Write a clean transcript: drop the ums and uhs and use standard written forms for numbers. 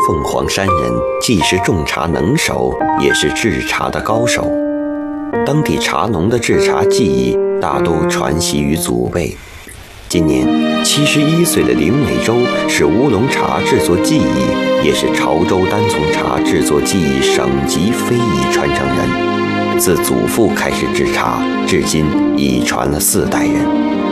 凤凰山人既是种茶能手，也是制茶的高手。当地茶农的制茶技艺大都传习于祖辈。今年71岁的林美洲是乌龙茶制作技艺，也是潮州单丛茶制作技艺省级非遗传承人。自祖父开始制茶，至今已传了4代人。